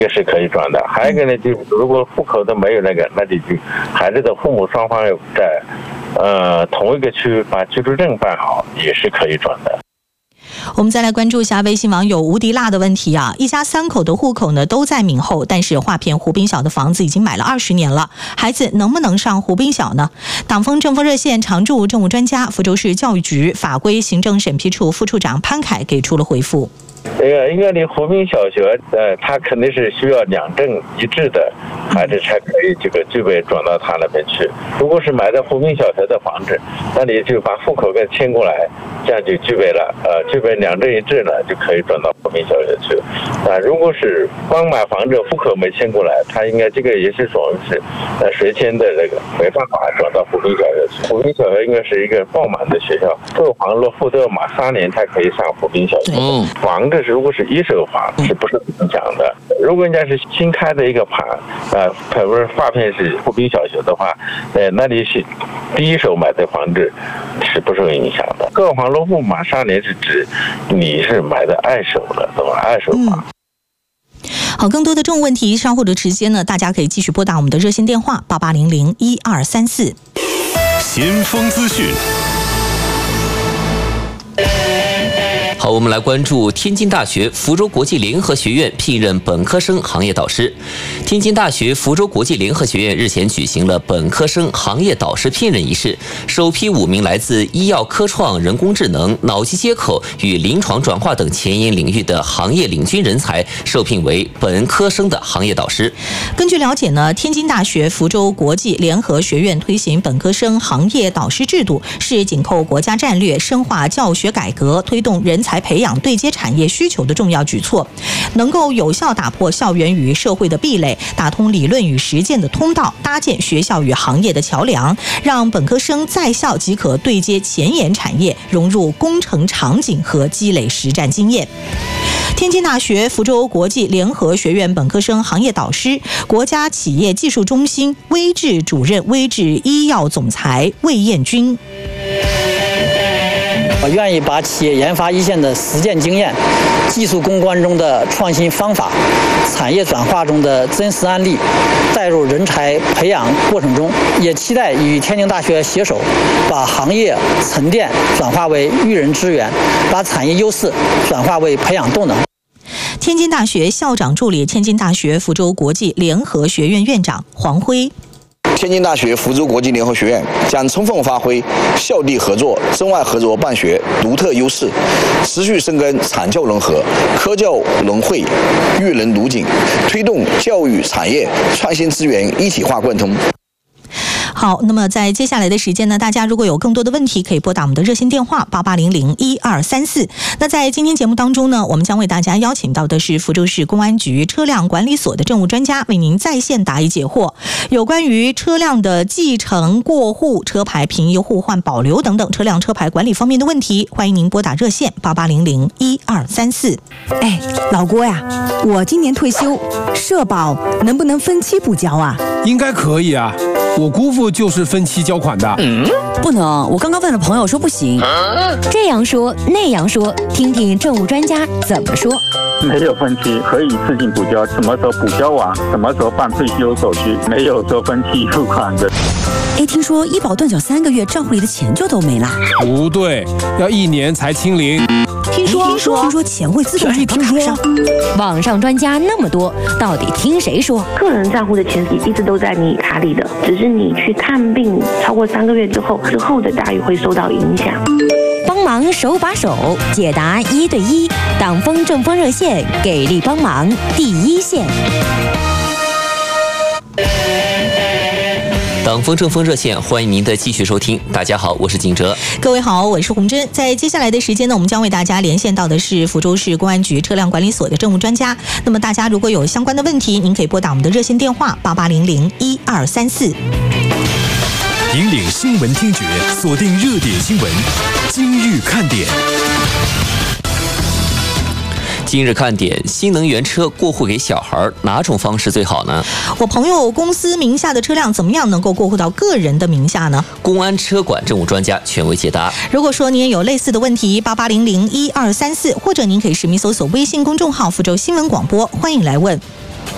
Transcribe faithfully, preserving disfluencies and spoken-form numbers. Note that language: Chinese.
也是可以转的。还有一个呢，就是如果户口都没有那个，那就就孩子的父母双方在呃同一个区把居住证办好，也是可以转的。 我们再来关注一下微信网友无敌辣的问题啊！一家三口的户口呢都在闽后，但是划片湖滨小的房子已经买了二十年了，孩子能不能上湖滨小呢？党风政风热线常驻政务专家、福州市教育局法规行政审批处副处长潘凯给出了回复。 这个，因为你湖滨小学，呃，它肯定是需要两证一致的孩子才可以这个具备转到他那边去。如果是买的湖滨小学的房子，那你就把户口给迁过来，这样就具备了，呃，具备两证一致呢，就可以转到湖滨小学去。啊、呃，如果是光买房子，户口没迁过来，他应该这个也是属于是，呃，随迁的这个没办法转到湖滨小学去。湖滨小学应该是一个爆满的学校，购房落户都要满三年才可以上湖滨小学。嗯，房这是如果是一手房，是不是影响的？如果人家是新开的一个盘，啊、呃，比如划片是湖滨小学的话，呃，那你是第一手买的房子是不受影响的。购房落户满三年是指你是买的二手的，对吧？二手房。 嗯好，更多的政务问题稍后的时间呢，大家可以继续拨打我们的热线电话八八零零一二三四。 先锋资讯。 好，我们来关注天津大学福州国际联合学院聘任本科生行业导师。天津大学福州国际联合学院日前举行了本科生行业导师聘任仪式，首批五名来自医药科创、人工智能、脑机接口与临床转化等前沿领域的行业领军人才受聘为本科生的行业导师。 根据了解呢，天津大学福州国际联合学院推行本科生行业导师制度，是紧扣国家战略、深化教学改革、推动人才培养对接产业需求的重要举措，能够有效打破校园与社会的壁垒，打通理论与实践的通道，搭建学校与行业的桥梁，让本科生在校即可对接前沿产业，融入工程场景和积累实战经验。天津大学福州国际联合学院本科生行业导师、国家企业技术中心微智主任微智医药总裁魏彦军。 我愿意把企业研发一线的实践经验、技术攻关中的创新方法、产业转化中的真实案例带入人才培养过程中，也期待与天津大学携手，把行业沉淀转化为育人资源，把产业优势转化为培养动能。 天津大学校长助理、天津大学福州国际联合学院院长黄辉。 天津大学福州国际联合学院将充分发挥校地合作、中外合作办学独特优势，持续深耕产教融合、科教融汇、育人如锦，推动教育产业创新资源一体化贯通。 好，那么在接下来的时间呢，大家如果有更多的问题，可以拨打我们的热线电话八八零零一二三四。那在今天节目当中呢，我们将为大家邀请到的是福州市公安局车辆管理所的政务专家，为您在线答疑解惑，有关于车辆的继承、过户、车牌平移、互换、保留等等车辆车牌管理方面的问题，欢迎您拨打热线八八零零一二三四。 哎，老郭呀，我今年退休，社保能不能分期补交啊？ 应该可以啊，我姑父就是分期交款的。 嗯，不能，我刚刚问了朋友说不行。 这样说那样说，听听政务专家怎么说。 没有分期，可以自行补交，什么时候补交完，什么时候办退休手续，没有说分期付款的。 哎，听说医保断缴三个月，账户里的钱就都没了。 不对，要一年才清零。 听说听说听说钱会自动转到卡上。 网上专家那么多，到底听谁说？ 个人账户的钱一直都在你卡里的，只是你去看病超过三个月之后，之后的待遇会受到影响。 帮忙手把手解答一对一，党风政风热线给力帮忙第一线。 党风政风热线，欢迎您的继续收听。大家好，我是景哲。 各位好，我是洪真。在接下来的时间呢，我们将为大家连线到的是福州市公安局车辆管理所的政务专家。那么大家如果有相关的问题，您可以拨打我们的热线电话八八零零一二三四。 引领新闻听觉，锁定热点新闻，今日看点。 今日看点：新能源车过户给小孩，哪种方式最好呢？ 我朋友公司名下的车辆怎么样能够过户到个人的名下呢？ 公安车管政务专家权威解答。 如果说您也有类似的问题，八八零零一二三四，或者您可以实名搜索微信公众号福州新闻广播，欢迎来问。